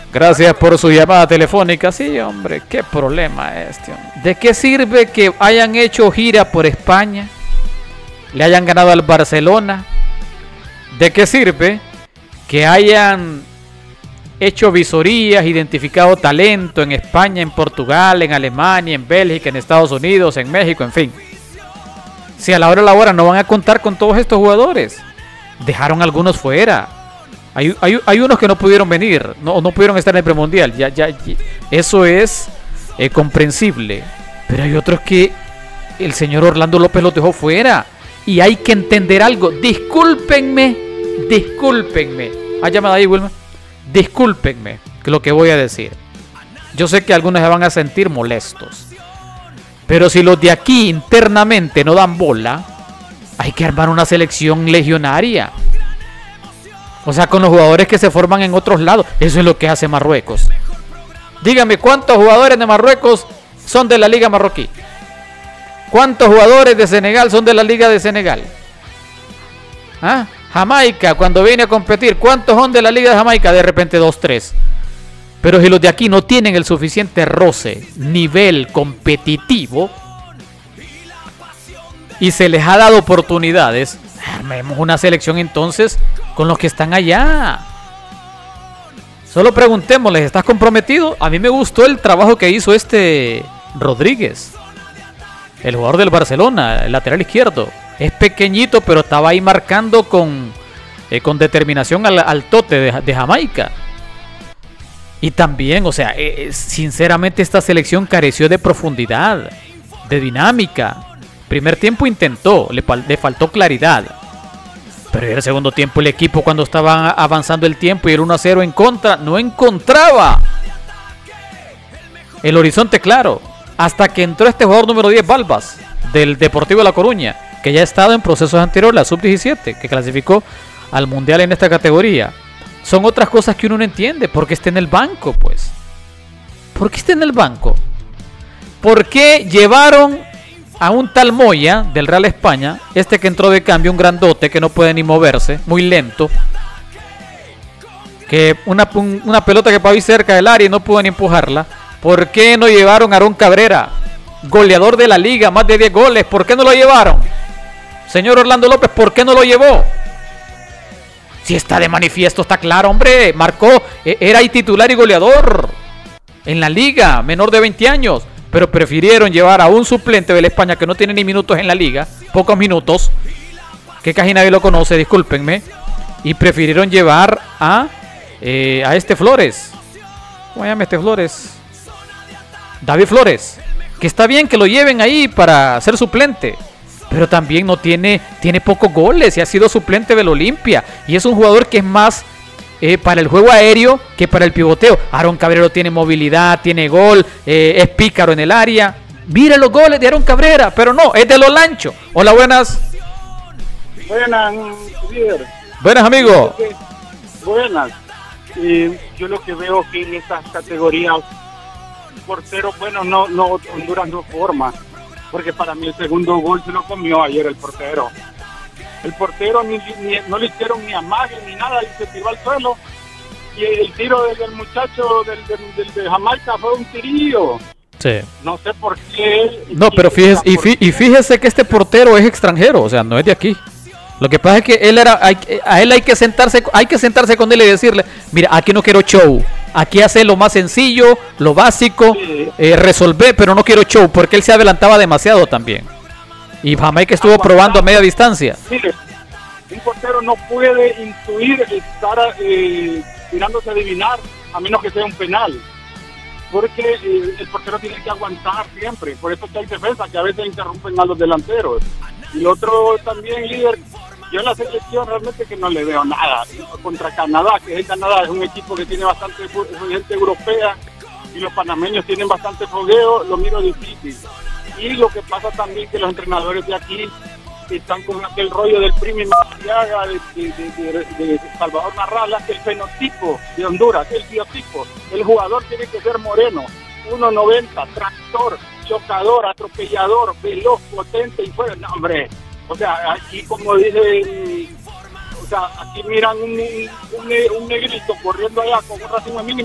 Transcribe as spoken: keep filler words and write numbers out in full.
Gracias por su llamada telefónica. Sí, hombre, qué problema este, hombre. ¿De qué sirve que hayan hecho gira por España? Le hayan ganado al Barcelona. ¿De qué sirve que hayan hecho visorías, identificado talento en España, en Portugal, en Alemania, en Bélgica, en Estados Unidos, en México, en fin? Si a la hora de la hora no van a contar con todos estos jugadores. Dejaron algunos fuera. Hay, hay, hay unos que no pudieron venir, no, no pudieron estar en el premundial. Ya, ya, ya, eso es eh, comprensible. Pero hay otros que el señor Orlando López los dejó fuera. Y hay que entender algo. Discúlpenme, discúlpenme. ¿Hay llamada ahí, Wilma? Discúlpenme que lo que voy a decir. Yo sé que algunos se van a sentir molestos. Pero si los de aquí internamente no dan bola, hay que armar una selección legionaria. O sea, con los jugadores que se forman en otros lados. Eso es lo que hace Marruecos. Dígame, ¿cuántos jugadores de Marruecos son de la Liga Marroquí? ¿Cuántos jugadores de Senegal son de la Liga de Senegal? ¿Ah? Jamaica, cuando viene a competir, ¿cuántos son de la Liga de Jamaica? De repente dos, tres. Pero si los de aquí no tienen el suficiente roce, nivel competitivo, y se les ha dado oportunidades, armemos una selección entonces con los que están allá. Solo preguntémosles, ¿estás comprometido? A mí me gustó el trabajo que hizo este Rodríguez, el jugador del Barcelona, el lateral izquierdo. Es pequeñito, pero estaba ahí marcando con, eh, con determinación al, al tote de, de Jamaica. Y también, o sea, eh, sinceramente esta selección careció de profundidad, de dinámica. Primer tiempo intentó, le, le faltó claridad. Pero en el segundo tiempo el equipo, cuando estaba avanzando el tiempo y el uno a cero en contra, no encontraba el horizonte claro. Hasta que entró este jugador número diez, Balbas, del Deportivo de La Coruña, que ya ha estado en procesos anteriores, la sub diecisiete, que clasificó al Mundial en esta categoría. Son otras cosas que uno no entiende. ¿Por qué está en el banco, pues? ¿Por qué está en el banco? ¿Por qué llevaron a un tal Moya del Real España, este que entró de cambio, un grandote que no puede ni moverse, muy lento, que una, un, una pelota que pasó ahí cerca del área y no pudo ni empujarla? ¿Por qué no llevaron a Aarón Cabrera, goleador de la liga, más de diez goles? ¿Por qué no lo llevaron? Señor Orlando López, ¿por qué no lo llevó? Si está de manifiesto, está claro, hombre. Marcó, era ahí titular y goleador en la liga, menor de veinte años. Pero prefirieron llevar a un suplente de la España que no tiene ni minutos en la liga, pocos minutos, que casi nadie lo conoce, discúlpenme. Y prefirieron llevar a, eh, a este Flores. ¿Cómo se llama este Flores? David Flores. Que está bien que lo lleven ahí para ser suplente, pero también no tiene, tiene pocos goles y ha sido suplente del Olimpia. Y es un jugador que es más eh, para el juego aéreo que para el pivoteo. Aarón Cabrera tiene movilidad, tiene gol, eh, es pícaro en el área. Mira los goles de Aarón Cabrera, pero no, es de los lanchos. Hola, buenas. Buenas, líder. Buenas, amigo. Buenas. Eh, yo lo que veo que en estas categorías, portero, bueno, no, no, Honduras no forma. Porque para mí el segundo gol se lo comió ayer el portero. El portero ni, ni, no le hicieron ni amague ni nada y se tiró al suelo. Y el tiro del, del muchacho del, del, del, de Jamaica fue un tirillo. Sí. No sé por qué. No, pero fíjese, y, fí, y fíjese que este portero es extranjero, o sea, no es de aquí. Lo que pasa es que él era, hay, a él hay que sentarse, hay que sentarse con él y decirle, mira, aquí no quiero show. Aquí hace lo más sencillo, lo básico, sí. eh, resolver, pero no quiero show, porque él se adelantaba demasiado también. Y Jamaica estuvo ah, probando a media distancia. Mire, un portero no puede intuir estar eh, tirándose a adivinar, a menos que sea un penal. Porque eh, el portero tiene que aguantar siempre. Por eso que hay defensa, que a veces interrumpen a los delanteros. Y otro también, líder, yo en la selección realmente que no le veo nada. Contra Canadá, que es el Canadá, es un equipo que tiene bastante gente europea y los panameños tienen bastante fogueo, lo miro difícil. Y lo que pasa también que los entrenadores de aquí están con aquel rollo del Primi Marciaga, de, de, de, de, de Salvador Narrala, el fenotipo de Honduras, el biotipo. El jugador tiene que ser moreno, uno noventa, tractor, chocador, atropellador, veloz, potente y fuera. No, hombre, o sea, aquí como dice, o sea, aquí miran un, un, un negrito corriendo allá con un racimo mínimo